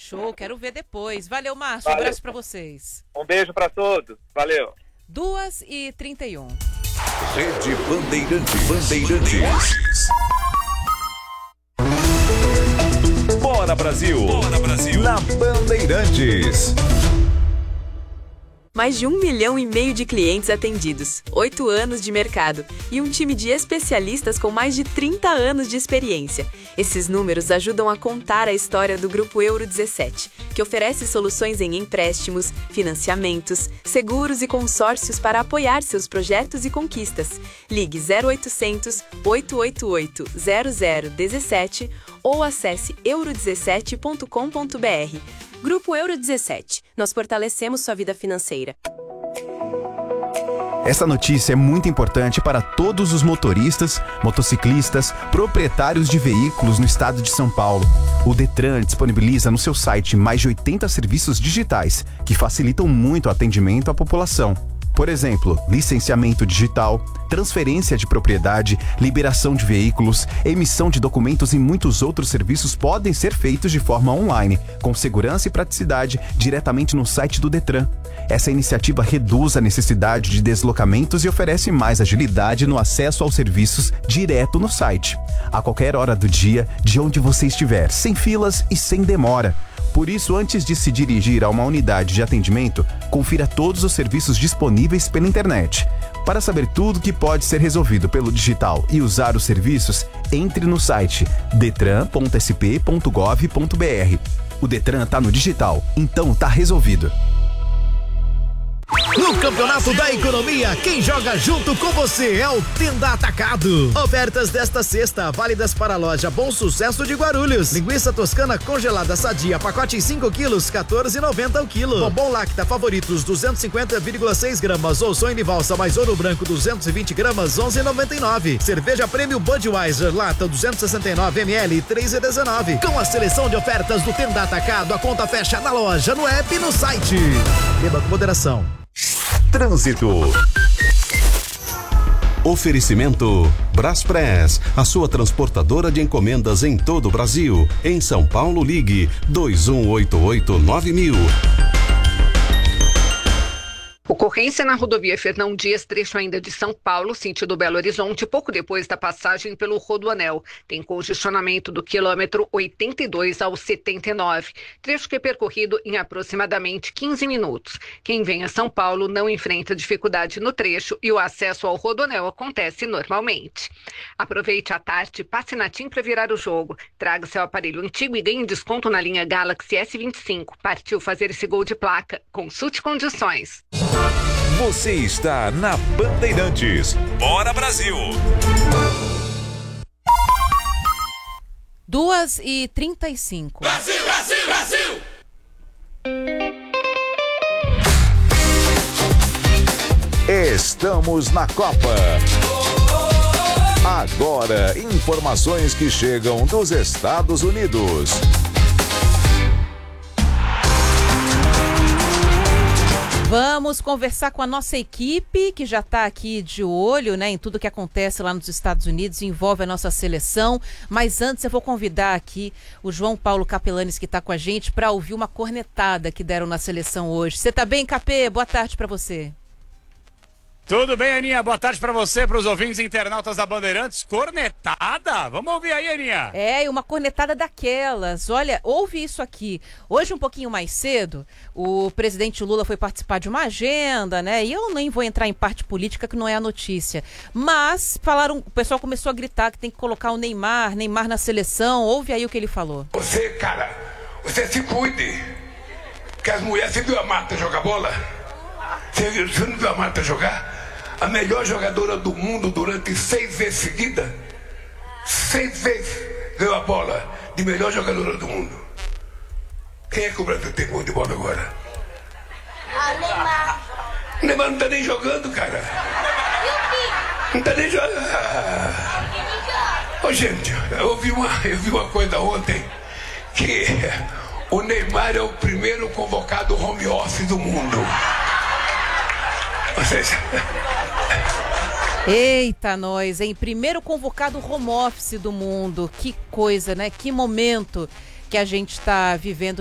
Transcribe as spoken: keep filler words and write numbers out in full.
Show, quero ver depois. Valeu, Márcio, um abraço pra vocês. Um beijo pra todos, valeu. duas e trinta e um. Rede Bandeirantes. Bandeirantes. Bora Brasil. Bora Brasil. Na Bandeirantes. Mais de um milhão e meio de clientes atendidos, oito anos de mercado e um time de especialistas com mais de trinta anos de experiência. Esses números ajudam a contar a história do Grupo Euro dezessete, que oferece soluções em empréstimos, financiamentos, seguros e consórcios para apoiar seus projetos e conquistas. Ligue zero oitocentos, oito oito oito, zero zero um sete ou acesse euro dezessete ponto com ponto br. Grupo Euro dezessete. Nós fortalecemos sua vida financeira. Essa notícia é muito importante para todos os motoristas, motociclistas, proprietários de veículos no estado de São Paulo. O Detran disponibiliza no seu site mais de oitenta serviços digitais que facilitam muito o atendimento à população. Por exemplo, licenciamento digital, transferência de propriedade, liberação de veículos, emissão de documentos e muitos outros serviços podem ser feitos de forma online, com segurança e praticidade, diretamente no site do Detran. Essa iniciativa reduz a necessidade de deslocamentos e oferece mais agilidade no acesso aos serviços direto no site, a qualquer hora do dia, de onde você estiver, sem filas e sem demora. Por isso, antes de se dirigir a uma unidade de atendimento, confira todos os serviços disponíveis pela internet. Para saber tudo que pode ser resolvido pelo digital e usar os serviços, entre no site detran ponto s p ponto gov ponto br. O Detran tá no digital, então tá resolvido. No Campeonato da Economia, quem joga junto com você é o Tenda Atacado. Ofertas desta sexta, válidas para a loja Bom Sucesso de Guarulhos. Linguiça toscana congelada sadia, pacote em cinco quilos, quatorze e noventa o quilo. Bombom Lacta Favoritos, duzentos e cinquenta vírgula seis gramas. Ou sonho de valsa mais ouro branco, duzentos e vinte gramas, onze e noventa e nove. Cerveja Prêmio Budweiser, lata duzentos e sessenta e nove mililitros, três e dezenove. Com a seleção de ofertas do Tenda Atacado, a conta fecha na loja, no app e no site. Beba com moderação. Trânsito. Oferecimento Braspress, a sua transportadora de encomendas em todo o Brasil. Em São Paulo, ligue dois um oito oito nove mil. Ocorrência na rodovia Fernão Dias, trecho ainda de São Paulo, sentido Belo Horizonte, pouco depois da passagem pelo Rodoanel. Tem congestionamento do quilômetro oitenta e dois ao setenta e nove, trecho que é percorrido em aproximadamente quinze minutos. Quem vem a São Paulo não enfrenta dificuldade no trecho e o acesso ao Rodoanel acontece normalmente. Aproveite a tarde, passe na TIM para virar o jogo. Traga seu aparelho antigo e ganhe desconto na linha Galaxy S vinte e cinco. Partiu fazer esse gol de placa. Consulte condições. Você está na Bandeirantes. Bora Brasil! duas e trinta e cinco. Brasil, Brasil, Brasil! Estamos na Copa. Agora, informações que chegam dos Estados Unidos. Vamos conversar com a nossa equipe, que já está aqui de olho, né, em tudo que acontece lá nos Estados Unidos, envolve a nossa seleção. Mas antes eu vou convidar aqui o João Paulo Capelanes, que está com a gente, para ouvir uma cornetada que deram na seleção hoje. Você tá bem, Capê? Boa tarde para você. Tudo bem, Aninha? Boa tarde pra você, pros ouvintes internautas da Bandeirantes. Cornetada? Vamos ouvir aí, Aninha. É, uma cornetada daquelas. Olha, ouve isso aqui. Hoje, um pouquinho mais cedo, o presidente Lula foi participar de uma agenda, né? E eu nem vou entrar em parte política, que não é a notícia. Mas falaram, o pessoal começou a gritar que tem que colocar o Neymar, Neymar na seleção. Ouve aí o que ele falou. Você, cara, você se cuide. Que as mulheres, você viu a Marta jogar bola? Você, viu, você não viu a Marta jogar? A melhor jogadora do mundo durante seis vezes seguidas. Seis vezes deu a bola de melhor jogadora do mundo. Quem é que o Brasil tem gol de bola agora? Ah, Neymar. O Neymar não tá nem jogando, cara. Não tá nem jogando. Ô, gente, eu vi uma, eu vi uma coisa ontem, que o Neymar é o primeiro convocado home office do mundo. Ou seja... Eita, nós, hein? Primeiro convocado home office do mundo. Que coisa, né? Que momento que a gente está vivendo